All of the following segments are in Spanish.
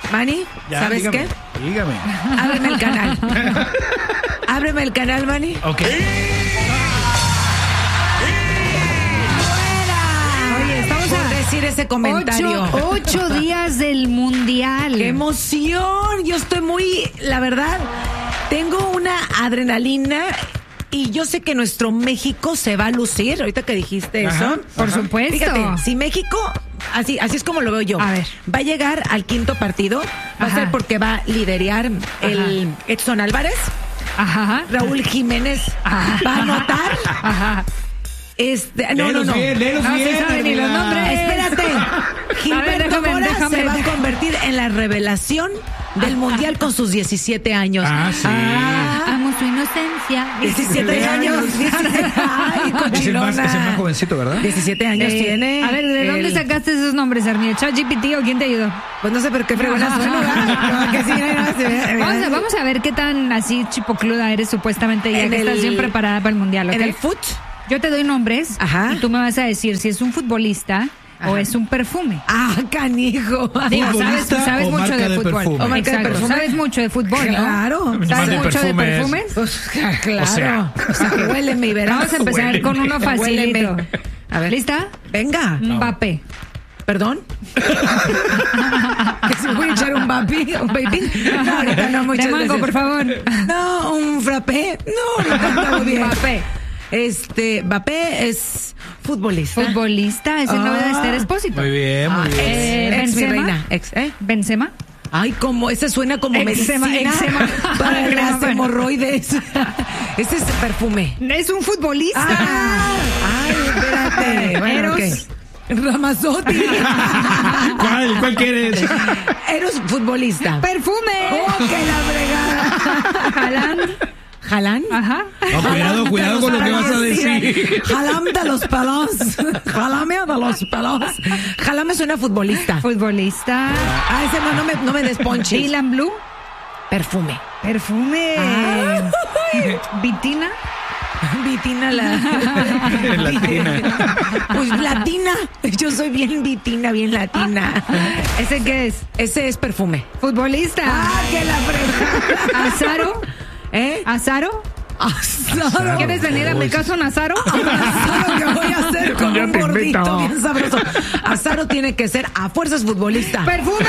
Manny, Ya, ¿sabes dígame, qué? Dígame. Ábreme el canal. Ábreme el canal, Manny. Ok. Oye, estamos por decir ese comentario. 8 días del Mundial. ¡Qué emoción! Yo estoy muy, la verdad, tengo una adrenalina y yo sé que nuestro México se va a lucir. Ahorita que dijiste Ajá, eso. Por supuesto. Fíjate, si México, así es como lo veo yo, A ver. va a llegar al quinto partido, va a Ajá. ser porque va a liderar el Edson Álvarez, Ajá. Raúl Jiménez va a anotar. Ajá. Léelos bien, léelos No se bien, saben ni los Hermida. nombres. Espérate. Gilberto Mora se va a convertir en la revelación del Mundial con sus 17 años. Ah, sí. Amo su inocencia. 17 años. Ay, Es el más cochilona. jovencito, ¿verdad? 17 años tiene. A ver, ¿de dónde el- sacaste esos nombres, Armida? ¿ChatGPT o quién te ayudó? Pues no sé por qué fregona suena, ¿verdad? Que sí, no, se ve. Vamos a ver qué tan así chipocluda eres supuestamente ya En que estás el- bien preparada para el Mundial, ¿ok? En el foot. Yo te doy nombres Ajá. y tú me vas a decir si es un futbolista o es un perfume. Ah, canijo. Digo, ¿Futbolista sabes o mucho marca de de fútbol. perfume? O marca de Exacto, perfume. sabes mucho de fútbol, ¿no? Claro. Más ¿Sabes de mucho de perfumes. perfumes? Pues, claro. O sea. que huéleme y verás. Vamos a empezar Huéleme. con uno facilito. Huéleme. A ver. ¿Lista? Venga. Mbappé. ¿Perdón? ¿Que se voy a echar un baby? ¿Un baby? No, ahorita no, muchas De mango, veces. por favor. No, un frappé. No, no cantamos bien. Mbappé. Mbappé es futbolista. Futbolista, es el novio de Esther Espósito. Muy bien, muy bien. Ex mi Benzema. reina. Benzema. Ay, como ese suena como Eczema, medicina eczema. para Crema, las bueno. hemorroides. Ese es perfume. Es un futbolista. Ay, espérate. Bueno, Eros. ok. Ramazotti. ¿Cuál quieres? Eros futbolista. Perfume. ¡Oh, que la fregada! Haaland. ¿Jalán? Ajá. No, cuidado con lo que vas a decir. Jalame de los pelos. Jalame de los pelos. Jalame suena futbolista. Futbolista. Ah, ese no me desponches. Dylan Blue. Perfume. Perfume. Vitina. Vitina la... Latina. Pues latina. Yo soy bien vitina, bien latina. ¿Ese qué es? Ese es perfume. Futbolista. Ah, que la fregada. Azaro. ¿Eh? ¿Azaro? Asado. ¿Quieres venir a mi casa un Azaro? Asado que voy a hacer con Ya un te gordito invito. bien sabroso. Azaro tiene que ser a fuerzas futbolista. Perfume.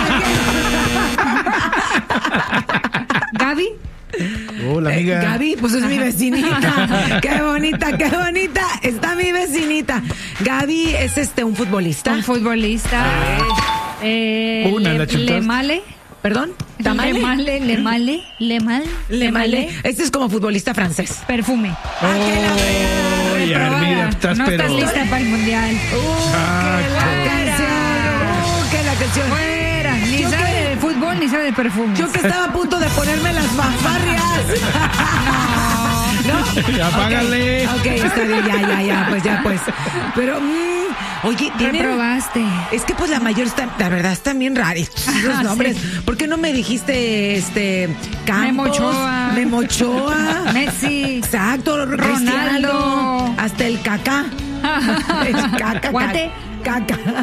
Gaby. Hola, amiga. Gaby, pues es mi vecinita. Qué bonita, qué bonita. Está mi vecinita. Gaby es un futbolista. Un futbolista. Una, la chutaste. Lemale. ¿Perdón? ¿Tamale? Lemale. Este es como futbolista francés. Perfume. Oye, Armida, estás no pero... estás lista para el mundial. Que la canción. Fuera. Ni Yo sabe que- de fútbol ni sabe de perfume. Yo que estaba a punto de ponerme las fanfarrias. ¿No? Apágale. Ok, está bien, ya, pues. Pero, oye, tienen... Reprobaste. Es que pues la verdad están bien raros los nombres. Sí. ¿Por qué no me dijiste Campos, Memo Ochoa. Memo Ochoa? Messi. Exacto, Ronaldo. Cristiano, hasta el Caca. El Caca. Guate. Caca.